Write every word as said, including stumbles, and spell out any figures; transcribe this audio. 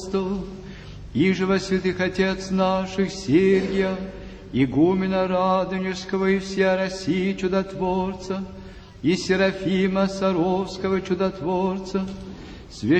Иже во святых отец наших Сергия, игумена Радонежского и всея России чудотворца, и Серафима Саровского чудотворца,